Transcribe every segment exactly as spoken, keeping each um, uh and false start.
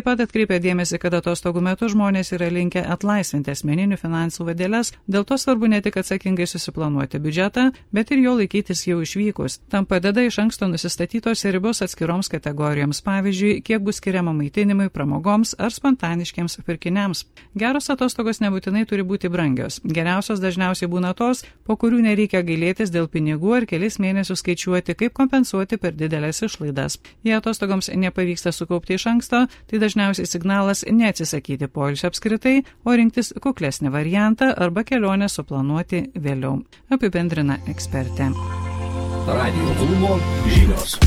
taip pat atkreipia dėmesį, kad atostogų metu žmonės yra linkę atlaisvinti asmeninių finansų vadėles, dėl to svarbu ne tik atsakingai susiplanuoti biudžetą, bet ir jo laikytis jau išvykus. Tam padeda iš anksto nusistatytos ribos atskiroms kategorijoms, pavyzdžiui, kiek bus skiriama maitinimui, pramogoms ar spontaniškiams pirkiniams. Geros atostogos nebūtinai turi būti brangios. Geriausios dažniausiai būna tos, po kurių nereikia gailėtis dėl pinigų ar kelis mėnesius skaičiuoti, kaip kompensuoti per didelės išlaidas. Jei atostogoms nepavyksta sukaupti iš anksto, tai dažniausiai signalas neatsisakyti poilsio apskritai, o rinktis kuklesnį variantą arba kelionę suplanuoti vėliau, apibendrina ekspertė. Radio klubo žinios.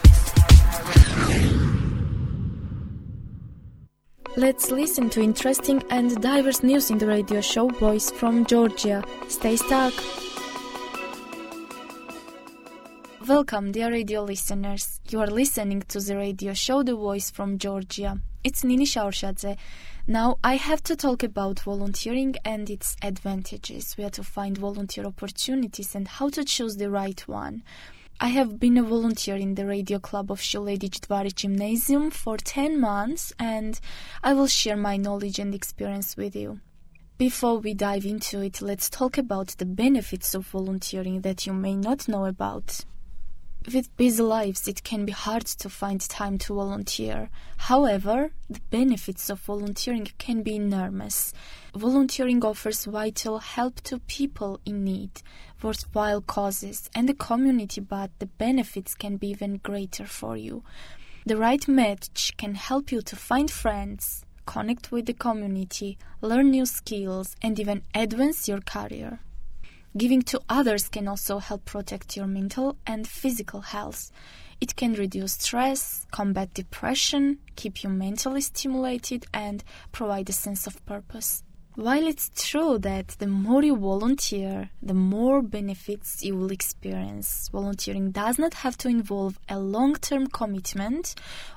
Let's listen to interesting and diverse news in the radio show Voice from Georgia. Stay stuck. Welcome, dear radio listeners. You are listening to the radio show The Voice from Georgia. It's Nini Shaurshadze. Now, I have to talk about volunteering and its advantages, where to find volunteer opportunities and how to choose the right one. I have been a volunteer in the radio club of Shuledic Dvaric Gymnasium for ten months, and I will share my knowledge and experience with you. Before we dive into it, let's talk about the benefits of volunteering that you may not know about. With busy lives, it can be hard to find time to volunteer. However, the benefits of volunteering can be enormous. Volunteering offers vital help to people in need, worthwhile causes, and the community, but the benefits can be even greater for you. The right match can help you to find friends, connect with the community, learn new skills, and even advance your career. Giving to others can also help protect your mental and physical health. It can reduce stress, combat depression, keep you mentally stimulated, and provide a sense of purpose. While it's true that the more you volunteer, the more benefits you will experience, volunteering does not have to involve a long-term commitment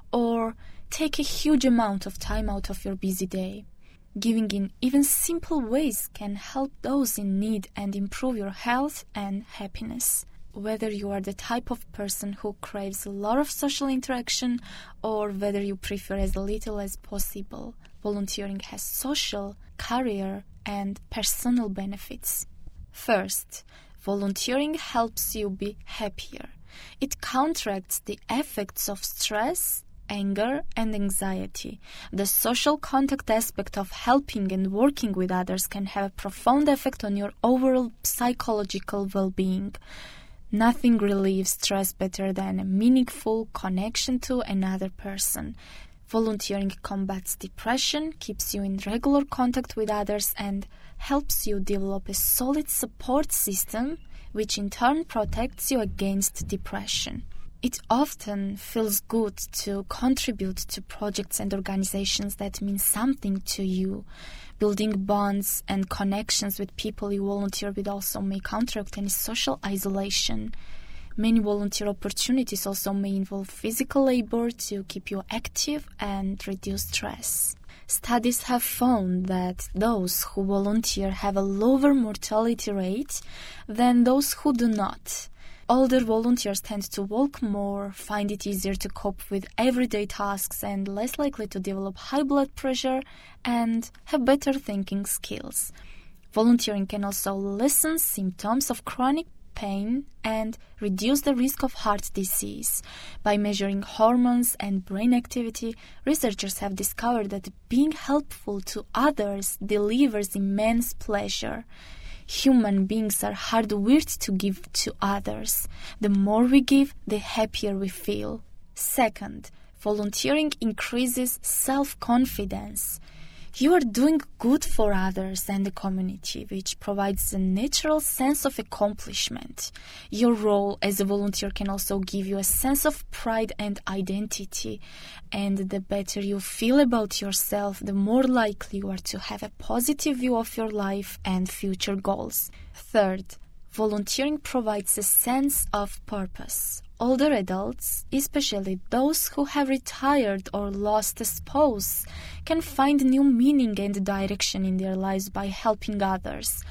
or take a huge amount of time out of your busy day. Giving in even simple ways can help those in need and improve your health and happiness. Whether you are the type of person who craves a lot of social interaction or whether you prefer as little as possible, volunteering has social, career, and personal benefits. First, volunteering helps you be happier. It counteracts the effects of stress, anger, and anxiety. The social contact aspect of helping and working with others can have a profound effect on your overall psychological well-being. Nothing relieves stress better than a meaningful connection to another person. Volunteering combats depression, keeps you in regular contact with others, and helps you develop a solid support system, which in turn protects you against depression. It often feels good to contribute to projects and organizations that mean something to you. Building bonds and connections with people you volunteer with also may counteract any social isolation. Many volunteer opportunities also may involve physical labor to keep you active and reduce stress. Studies have found that those who volunteer have a lower mortality rate than those who do not. Older volunteers tend to walk more, find it easier to cope with everyday tasks, and less likely to develop high blood pressure and have better thinking skills. Volunteering can also lessen symptoms of chronic pain and reduce the risk of heart disease. By measuring hormones and brain activity, researchers have discovered that being helpful to others delivers immense pleasure. Human beings are hardwired to give to others. The more we give, the happier we feel. Second, volunteering increases self-confidence. You are doing good for others and the community, which provides a natural sense of accomplishment. Your role as a volunteer can also give you a sense of pride and identity. And the better you feel about yourself, the more likely you are to have a positive view of your life and future goals. Third, volunteering provides a sense of purpose. Older adults, especially those who have retired or lost a spouse, can find new meaning and direction in their lives by helping others.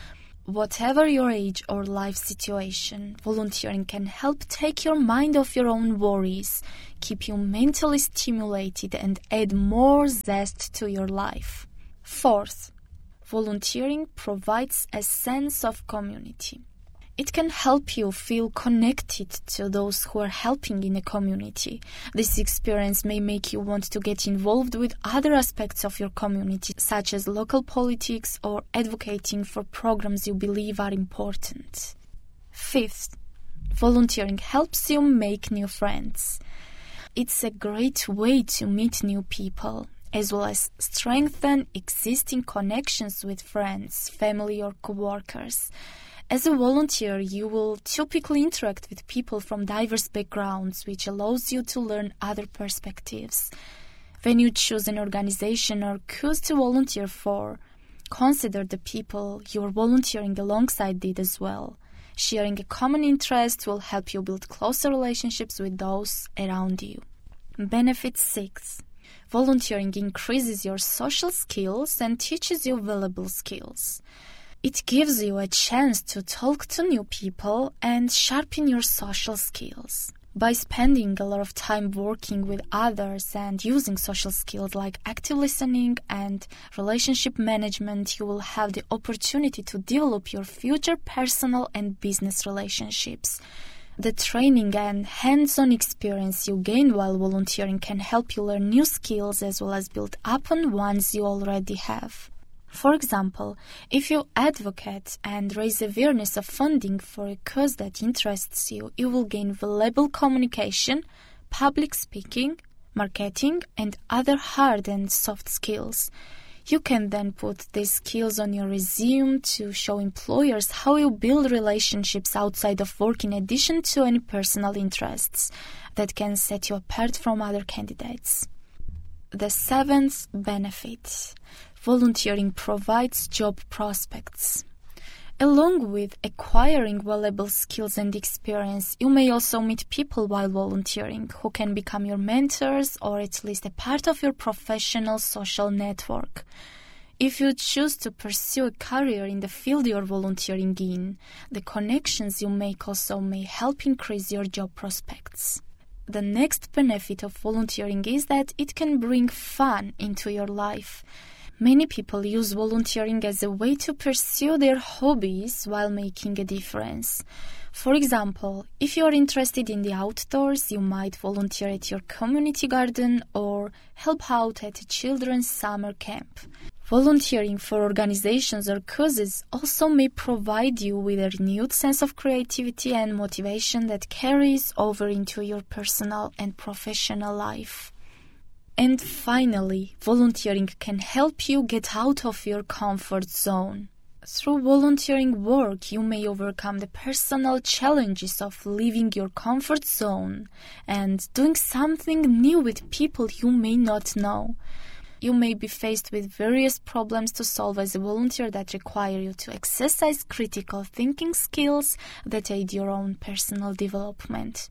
Whatever your age or life situation, volunteering can help take your mind off your own worries, keep you mentally stimulated, and add more zest to your life. Fourth, volunteering provides a sense of community. It can help you feel connected to those who are helping in a community. This experience may make you want to get involved with other aspects of your community, such as local politics or advocating for programs you believe are important. Fifth, volunteering helps you make new friends. It's a great way to meet new people, as well as strengthen existing connections with friends, family, or co-workers. As a volunteer, you will typically interact with people from diverse backgrounds, which allows you to learn other perspectives. When you choose an organization or cause to volunteer for, consider the people you are volunteering alongside did as well. Sharing a common interest will help you build closer relationships with those around you. Benefit six. Volunteering increases your social skills and teaches you valuable skills. It gives you a chance to talk to new people and sharpen your social skills. By spending a lot of time working with others and using social skills like active listening and relationship management, you will have the opportunity to develop your future personal and business relationships. The training and hands-on experience you gain while volunteering can help you learn new skills as well as build upon ones you already have. For example, if you advocate and raise awareness of funding for a cause that interests you, you will gain valuable communication, public speaking, marketing, and other hard and soft skills. You can then put these skills on your resume to show employers how you build relationships outside of work in addition to any personal interests that can set you apart from other candidates. The seventh benefit. Volunteering provides job prospects. Along with acquiring valuable skills and experience, you may also meet people while volunteering who can become your mentors or at least a part of your professional social network. If you choose to pursue a career in the field you're volunteering in, the connections you make also may help increase your job prospects. The next benefit of volunteering is that it can bring fun into your life. Many people use volunteering as a way to pursue their hobbies while making a difference. For example, if you are interested in the outdoors, you might volunteer at your community garden or help out at a children's summer camp. Volunteering for organizations or causes also may provide you with a renewed sense of creativity and motivation that carries over into your personal and professional life. And finally, volunteering can help you get out of your comfort zone. Through volunteering work, you may overcome the personal challenges of leaving your comfort zone and doing something new with people you may not know. You may be faced with various problems to solve as a volunteer that require you to exercise critical thinking skills that aid your own personal development.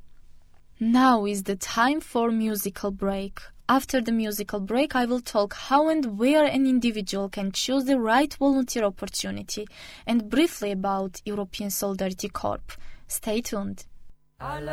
Now is the time for musical break. After the musical break, I will talk how and where an individual can choose the right volunteer opportunity and briefly about European Solidarity Corps. Stay tuned.